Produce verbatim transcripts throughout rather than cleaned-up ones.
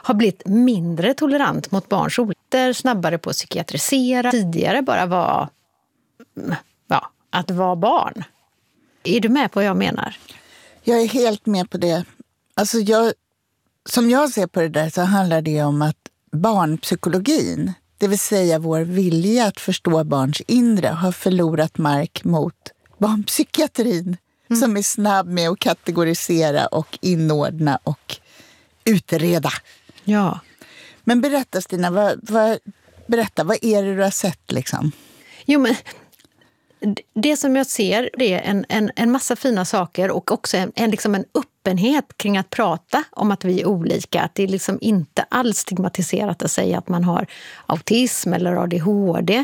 har blivit mindre tolerant mot barns olika, snabbare på att psykiatrisera. Tidigare bara var, ja, att vara barn. Är du med på vad jag menar? Jag är helt med på det. Alltså jag, som jag ser på det där så handlar det om att barnpsykologin, det vill säga vår vilja att förstå barns inre, har förlorat mark mot barnpsykiatrin. Mm. Som är snabb med att kategorisera och inordna och utreda. Ja. Men berätta Stina, vad, vad, berätta, vad är det du har sett liksom? Jo men det som jag ser det är en, en, en massa fina saker och också en, en, liksom en öppenhet kring att prata om att vi är olika. Att det är liksom inte alls stigmatiserat att säga att man har autism eller A D H D.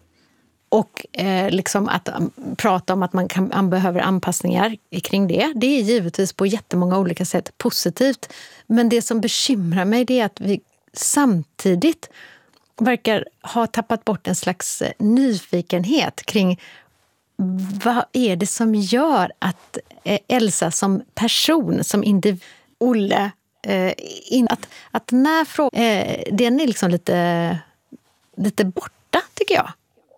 Och eh, liksom att um, prata om att man, kan, man behöver anpassningar kring det. Det är givetvis på jättemånga olika sätt positivt. Men det som bekymrar mig det är att vi samtidigt verkar ha tappat bort en slags nyfikenhet kring vad är det som gör att Elsa som person, som individ, Olle, eh, in, att, att när frågan, eh, den är liksom lite, lite borta tycker jag.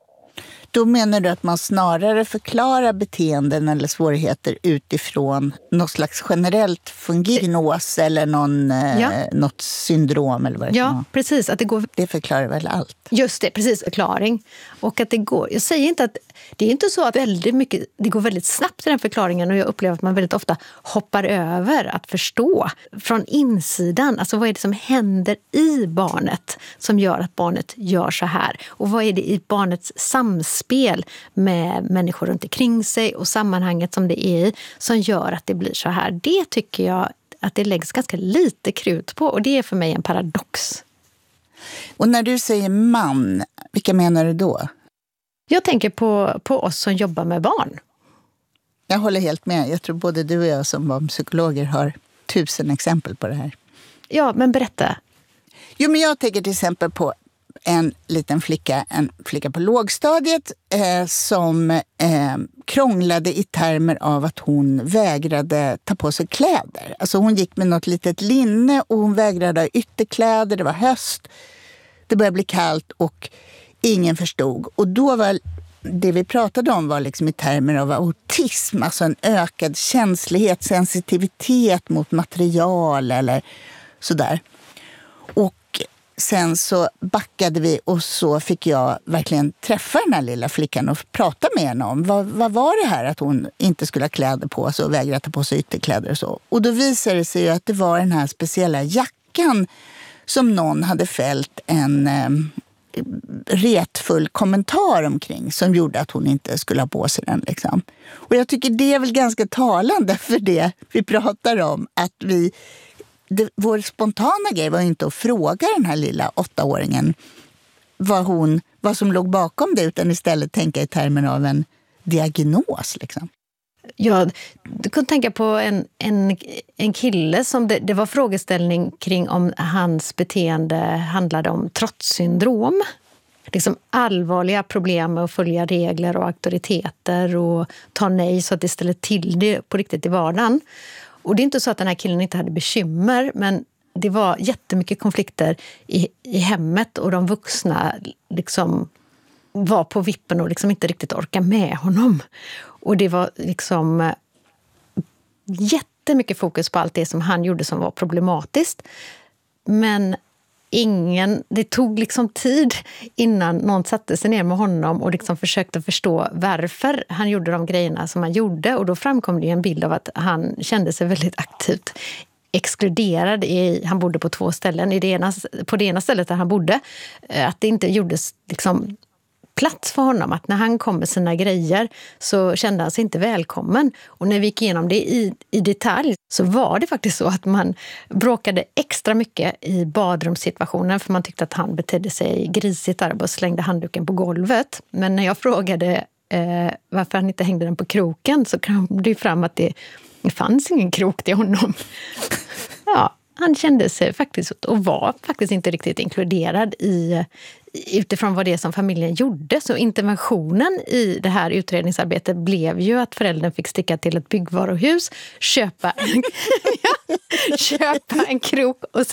Då menar du att man snarare förklarar beteenden eller svårigheter utifrån något slags generellt fungernos eller någon, ja. eh, något syndrom eller vad det Ja, kan vara. Precis. Att det, går... det förklarar väl allt? Just det, precis. Förklaring. Och att det går... Jag säger inte att... Det är inte så att väldigt mycket, det går väldigt snabbt i den förklaringen och jag upplever att man väldigt ofta hoppar över att förstå från insidan. Alltså vad är det som händer i barnet som gör att barnet gör så här? Och vad är det i barnets samspel med människor runt omkring sig och sammanhanget som det är i som gör att det blir så här? Det tycker jag att det läggs ganska lite krut på och det är för mig en paradox. Och när du säger man, vilka menar du då? Jag tänker på, på oss som jobbar med barn. Jag håller helt med. Jag tror både du och jag som barnpsykologer har tusen exempel på det här. Ja, men berätta. Jo, men jag tänker till exempel på en liten flicka, en flicka på lågstadiet eh, som eh, krånglade i termer av att hon vägrade ta på sig kläder. Alltså hon gick med något litet linne och hon vägrade ha ytterkläder. Det var höst, det började bli kallt och ingen förstod. Och då var det vi pratade om var liksom i termer av autism, alltså en ökad känslighet, sensitivitet mot material eller sådär. Och sen så backade vi och så fick jag verkligen träffa den här lilla flickan och prata med henne om vad, vad var det här att hon inte skulle ha kläder på sig och vägrade ta på sig ytterkläder och så. Och då visade det sig ju att det var den här speciella jackan som någon hade fällt en eh, retfull kommentar omkring som gjorde att hon inte skulle ha på sig den. Liksom. Och jag tycker det är väl ganska talande för det vi pratar om. Att vi, det, vår spontana grej var inte att fråga den här lilla åttaåringen vad, hon, vad som låg bakom det utan istället tänka i termen av en diagnos. Liksom. Ja, du kan tänka på en, en, en kille som det, det var frågeställning kring om hans beteende handlade om trotssyndrom. Liksom allvarliga problem med att följa regler och auktoriteter och ta nej så att det ställer till det på riktigt i vardagen. Och det är inte så att den här killen inte hade bekymmer, men det var jättemycket konflikter i, i hemmet och de vuxna liksom var på vippen och liksom inte riktigt orkade med honom. Och det var liksom jättemycket fokus på allt det som han gjorde som var problematiskt. Men ingen, det tog liksom tid innan någon satte sig ner med honom och liksom försökte förstå varför han gjorde de grejerna som han gjorde. Och då framkom det en bild av att han kände sig väldigt aktivt exkluderad. I, han bodde på två ställen. I det ena, på det ena stället där han bodde, att det inte gjordes liksom plats för honom, att när han kom med sina grejer så kände han sig inte välkommen. Och när vi gick igenom det i, i detalj så var det faktiskt så att man bråkade extra mycket i badrumssituationen för man tyckte att han betedde sig grisigt där och slängde handduken på golvet. Men när jag frågade eh, varför han inte hängde den på kroken så kom det fram att det, det fanns ingen krok till honom. Ja, han kände sig faktiskt och var faktiskt inte riktigt inkluderad i utifrån vad det är som familjen gjorde. Så interventionen i det här utredningsarbetet blev ju att föräldern fick sticka till ett byggvaruhus, köpa en, köpa en krok och